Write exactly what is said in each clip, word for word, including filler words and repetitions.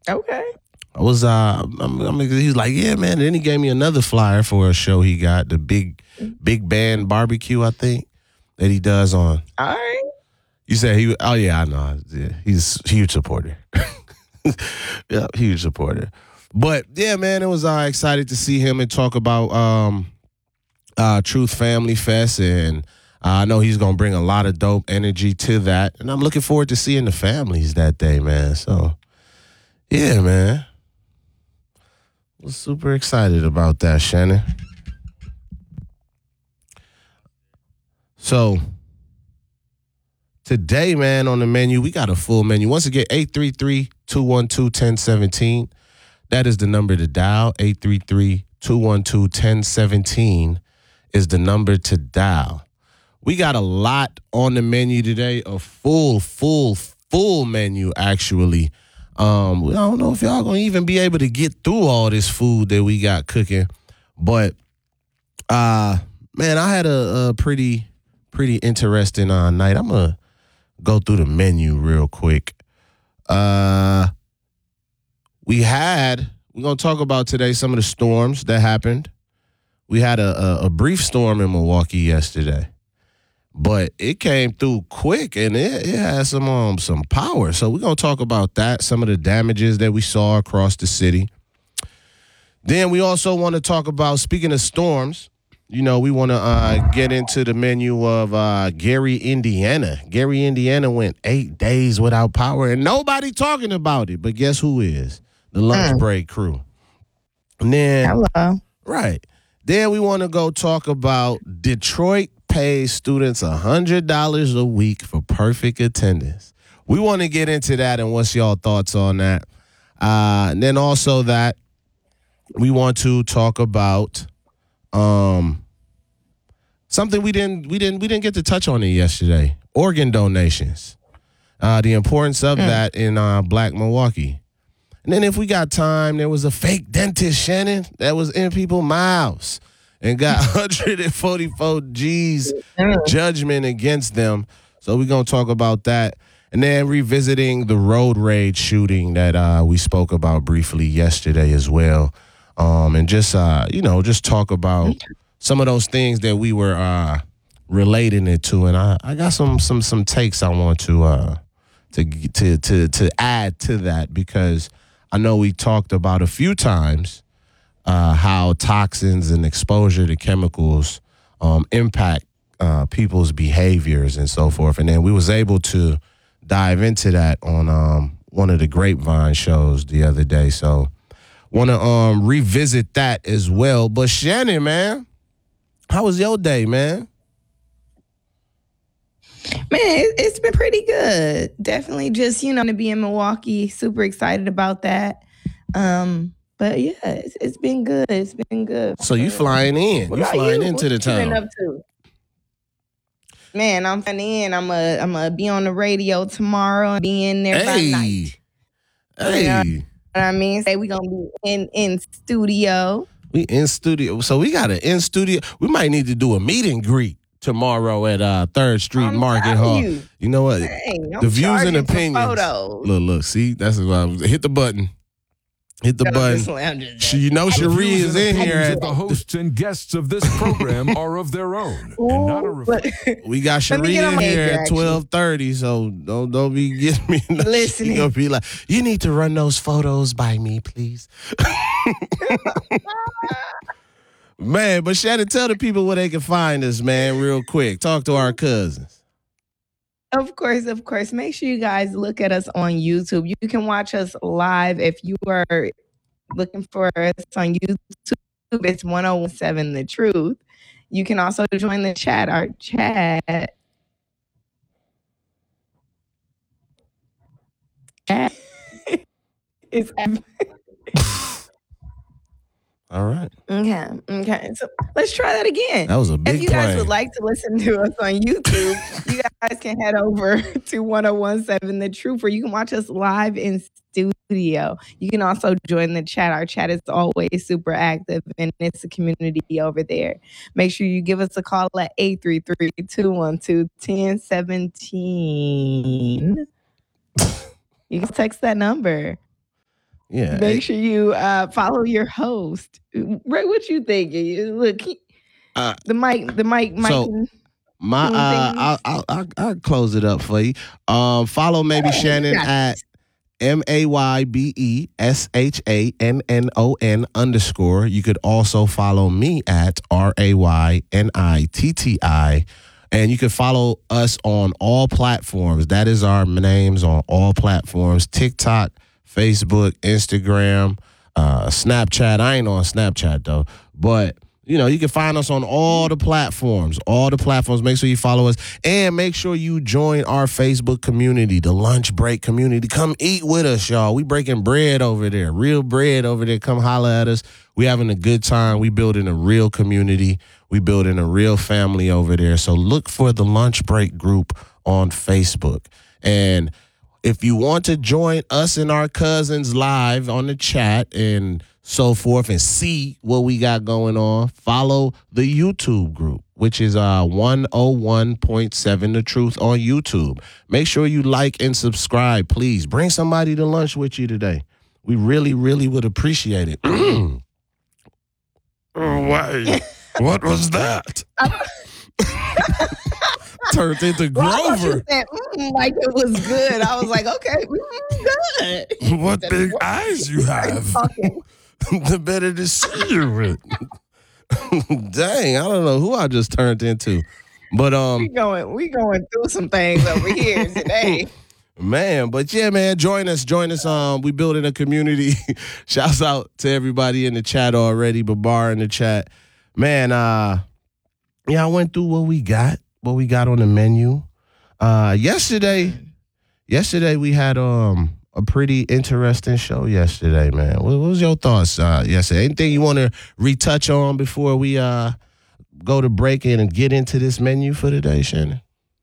Okay. I was, uh, I'm, I'm, he's like, yeah, man. And then he gave me another flyer for a show he got, the big, big band barbecue, I think, that he does on. All right. You said he, oh yeah, I know. Yeah, he's a huge supporter. Yeah, huge supporter. But yeah, man, it was uh, excited to see him and talk about um, uh, Truth Family Fest, and uh, I know he's gonna bring a lot of dope energy to that, and I'm looking forward to seeing the families that day, man. So yeah, man, was super excited about that, Shannon. So today, man, on the menu, we got a full menu. Once again, eight three three, two one two, one oh one seven. That is the number to dial. eight three three, two one two, one oh one seven is the number to dial. We got a lot on the menu today, a full, full, full menu, actually. Um, I don't know if y'all going to even be able to get through all this food that we got cooking. But, uh, man, I had a, a pretty, pretty interesting uh, night. I'm going to go through the menu real quick. Uh, we had, we're going to talk about today some of the storms that happened. We had a, a, a brief storm in Milwaukee yesterday, but it came through quick and it, it had some um, some power. So we're going to talk about that, some of the damages that we saw across the city. Then we also want to talk about, speaking of storms, you know, we want to uh, get into the menu of uh, Gary, Indiana. Gary, Indiana went eight days without power and nobody talking about it. But guess who is? The lunch Mm. break crew. And then, Hello. right. Then we want to go talk about Detroit pays students one hundred dollars a week for perfect attendance. We want to get into that and what's y'all thoughts on that. Uh, and then also that we want to talk about um, something we didn't we didn't we didn't get to touch on it yesterday. Organ donations. Uh, the importance of mm. that in uh, Black Milwaukee. And then if we got time, there was a fake dentist, Shannon, that was in people's mouths and got one hundred forty-four G's judgment against them. So we're going to talk about that. And then revisiting the road rage shooting that uh, we spoke about briefly yesterday as well. Um, and just, uh, you know, just talk about some of those things that we were uh, relating it to. And I, I got some some some takes I want to, uh, to to to to add to that because I know we talked about a few times uh, how toxins and exposure to chemicals um, impact uh, people's behaviors and so forth. And then we was able to dive into that on um, one of the Grapevine shows the other day. So want to um, revisit that as well. But Shannon, man, how was your day, man? Man, it, it's been pretty good. Definitely just, you know, to be in Milwaukee, super excited about that. Um, but yeah, it's, it's been good. It's been good. So you flying in. What you about flying you? into What the you been town. up to? Man, I'm flying in. I'm a, I'm gonna be on the radio tomorrow and be in there by Hey. night. Hey. You know what I mean? Say we gonna be in, in studio. We in studio. So we got an in studio. We might need to do a meet and greet tomorrow at uh, third Street I'm Market Hall. you. You know what? Dang, I'm the views and charging for opinions. photos. Look, look, see, that's what I was. Hit the button. Hit the No, button. just- I'm just- She- You know, The Cherie views is and in here. opinions At of the hosts and guests of this program are of their own and not a Ooh, reflection. but- We got Let me Cherie get on in my here edge, at actually. twelve thirty, so don't don't be getting me. No, Listening. She gonna be like, you need to run those photos by me, please. Man, but Shannon, tell the people where they can find us, man, real quick. Talk to our cousins. Of course, of course. Make sure you guys look at us on YouTube. You can watch us live if you are looking for us on YouTube. It's one oh one seven The Truth. You can also join the chat. Our chat. chat is All right. okay. Okay. So let's try that again. That was a big If you guys plane. would like to listen to us on YouTube, you guys can head over to one oh one seven The Truth, or you can watch us live in studio. You can also join the chat. Our chat is always super active, and it's a community over there. Make sure you give us a call at eight three three, two one two, one oh one seven. You can text that number. Yeah. Make sure you uh, follow your host. Ray, what you thinking? You- Look, he, Uh, the mic, the mic, mic. so- can- My, Doing uh, things. I'll, I'll, I'll, I'll close it up for you. Um, follow maybe Yeah, you Shannon got at this. M A Y B E S H A N N O N underscore. You could also follow me at R A Y N I T T I. And you can follow us on all platforms. That is our names on all platforms. TikTok, Facebook, Instagram, uh, Snapchat. I ain't on Snapchat though. But you know, you can find us on all the platforms, all the platforms. Make sure you follow us and make sure you join our Facebook community, the Lunch Break community. Come eat with us, y'all. We breaking bread over there, real bread over there. Come holler at us. We having a good time. We building a real community. We building a real family over there. So look for the Lunch Break group on Facebook. And if you want to join us and our cousins live on the chat and so forth and see what we got going on, follow the YouTube group, which is uh one oh one point seven The Truth on YouTube. Make sure you like and subscribe, please. Bring somebody to lunch with you today. We really, really would appreciate it. Why? What was that? Turned into Well, I thought you Grover. said, mm, like it was good. I was like, okay, mm, good. What big eyes you have. Talking. The better to see you with. Dang, I don't know who I just turned into. But um We going, we going through some things over here today. Man, but yeah, man, join us, join us. Um, we building a community. Shouts out to everybody in the chat already, Babar in the chat. Man, uh, yeah, I went through what we got, what we got on the menu. Uh, yesterday, yesterday we had um a pretty interesting show yesterday, man. What, what was your thoughts uh yesterday? Anything you want to retouch on before we uh go to break in and get into this menu for today, Shannon?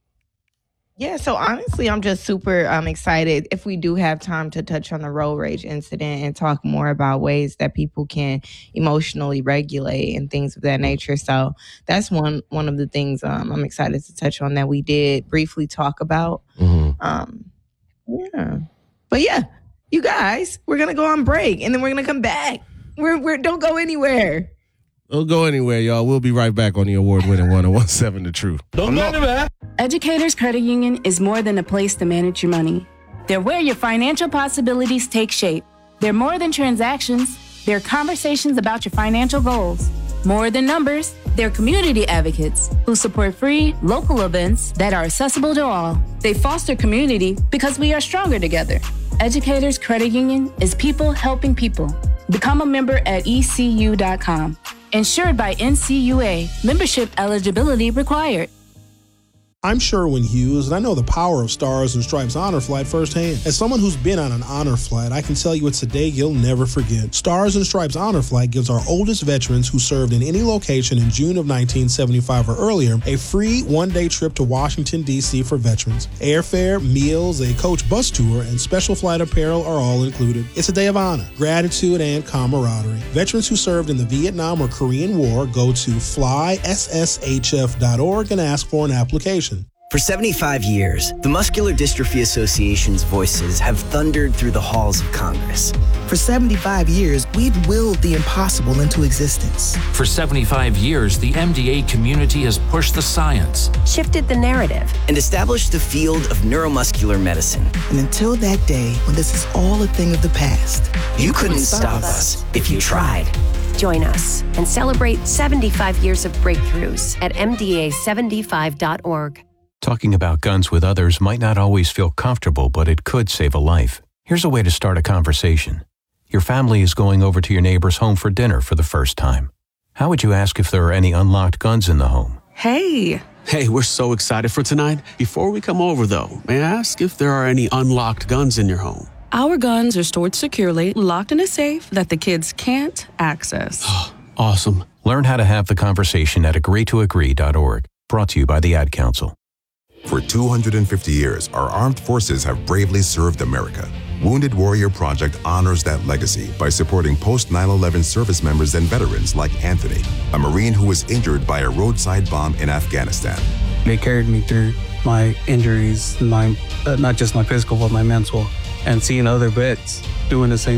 Yeah, so honestly, I'm just super um, excited if we do have time to touch on the road rage incident and talk more about ways that people can emotionally regulate and things of that nature. So that's one one of the things um, I'm excited to touch on that we did briefly talk about. Mm-hmm. Um, yeah, but yeah, you guys, we're gonna go on break and then we're gonna come back. We're we're don't go anywhere. Don't go anywhere, y'all. We'll be right back on the award-winning one oh one seven The Truth. Don't go anywhere. Educators Credit Union is more than a place to manage your money. They're where your financial possibilities take shape. They're more than transactions. They're conversations about your financial goals. More than numbers, they're community advocates who support free, local events that are accessible to all. They foster community because we are stronger together. Educators Credit Union is people helping people. Become a member at E C U dot com. Insured by N C U A. Membership eligibility required. I'm Sherwin Hughes, and I know the power of Stars and Stripes Honor Flight firsthand. As someone who's been on an honor flight, I can tell you it's a day you'll never forget. Stars and Stripes Honor Flight gives our oldest veterans who served in any location in June of nineteen seventy-five or earlier a free one-day trip to Washington, D C for veterans. Airfare, meals, a coach bus tour, and special flight apparel are all included. It's a day of honor, gratitude, and camaraderie. Veterans who served in the Vietnam or Korean War go to fly S S H F dot org and ask for an application. For seventy-five years, the Muscular Dystrophy Association's voices have thundered through the halls of Congress. For seventy-five years, we've willed the impossible into existence. For seventy-five years, the M D A community has pushed the science, shifted the narrative, and established the field of neuromuscular medicine. And until that day, when this is all a thing of the past, you, you couldn't stop us if you tried. Join us and celebrate seventy-five years of breakthroughs at M D A seventy-five dot org. Talking about guns with others might not always feel comfortable, but it could save a life. Here's a way to start a conversation. Your family is going over to your neighbor's home for dinner for the first time. How would you ask if there are any unlocked guns in the home? Hey. Hey, we're so excited for tonight. Before we come over, though, may I ask if there are any unlocked guns in your home? Our guns are stored securely, locked in a safe that the kids can't access. Awesome. Learn how to have the conversation at agree to agree dot org. Brought to you by the Ad Council. For two hundred fifty years, our armed forces have bravely served America. Wounded Warrior Project honors that legacy by supporting post nine eleven service members and veterans like Anthony, a Marine who was injured by a roadside bomb in Afghanistan. They carried me through my injuries, my uh, not just my physical, but my mental, and seeing other vets doing the same